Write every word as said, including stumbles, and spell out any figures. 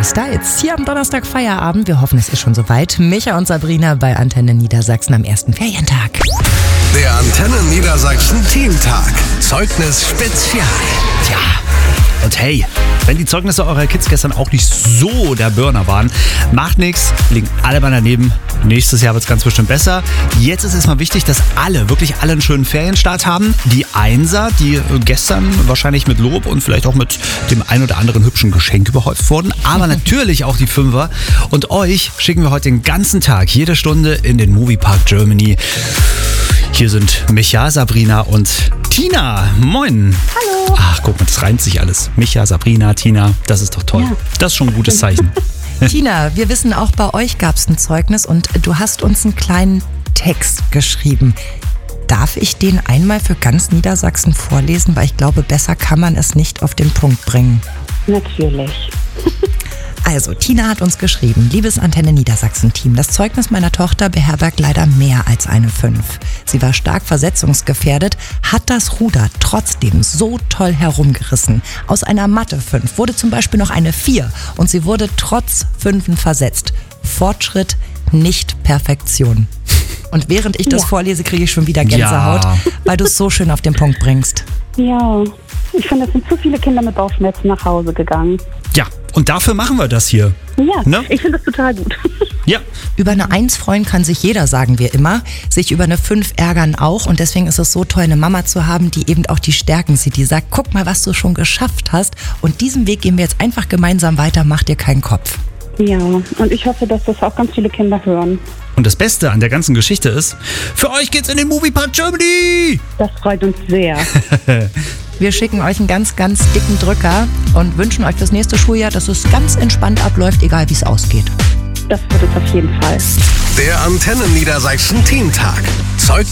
Styles. Hier am Donnerstag Feierabend. Wir hoffen, es ist schon soweit. Micha und Sabrina bei Antenne Niedersachsen am ersten Ferientag. Der Antenne Niedersachsen Teamtag. Zeugnis Spezial. Tja, und hey, wenn die Zeugnisse eurer Kids gestern auch nicht so der Burner waren, macht nichts, liegen alle mal daneben. Nächstes Jahr wird es ganz bestimmt besser. Jetzt ist erstmal wichtig, dass alle, wirklich alle einen schönen Ferienstart haben. Die Einser, die gestern wahrscheinlich mit Lob und vielleicht auch mit dem ein oder anderen hübschen Geschenk überhäuft wurden. Aber natürlich auch die Fünfer. Und euch schicken wir heute den ganzen Tag, jede Stunde in den Moviepark Germany. Hier sind Micha, Sabrina und Tina. Moin. Hallo. Ach, guck mal, das reimt sich alles. Micha, Sabrina, Tina, das ist doch toll. Ja. Das ist schon ein gutes Zeichen. Tina, wir wissen, auch bei euch gab es ein Zeugnis und du hast uns einen kleinen Text geschrieben. Darf ich den einmal für ganz Niedersachsen vorlesen? Weil ich glaube, besser kann man es nicht auf den Punkt bringen. Natürlich. Also, Tina hat uns geschrieben: Liebes Antenne Niedersachsen-Team, das Zeugnis meiner Tochter beherbergt leider mehr als eine fünf. Sie war stark versetzungsgefährdet, hat das Ruder trotzdem so toll herumgerissen. Aus einer Mathe fünf wurde zum Beispiel noch eine vier und sie wurde trotz Fünfen versetzt. Fortschritt, nicht Perfektion. Und während ich das Ja. vorlese, kriege ich schon wieder Gänsehaut, Ja. weil du es so schön auf den Punkt bringst. Ja, ich finde, es sind zu viele Kinder mit Bauchschmerzen nach Hause gegangen. Ja, und dafür machen wir das hier. Ja, Ne? ich finde das total gut. Ja, Über eine Eins freuen kann sich jeder, sagen wir immer. Sich über eine Fünf ärgern auch. Und deswegen ist es so toll, eine Mama zu haben, die eben auch die Stärken sieht. Die sagt, guck mal, was du schon geschafft hast. Und diesen Weg gehen wir jetzt einfach gemeinsam weiter. Mach dir keinen Kopf. Ja, und ich hoffe, dass das auch ganz viele Kinder hören. und das Beste an der ganzen Geschichte ist, für euch geht's in den Moviepark Germany! Das freut uns sehr. Wir schicken euch einen ganz, ganz dicken Drücker und wünschen euch fürs nächste Schuljahr, dass es ganz entspannt abläuft, egal wie es ausgeht. Das wird es auf jeden Fall. Der Antenne Niedersachsen Teamtag. Zeugnis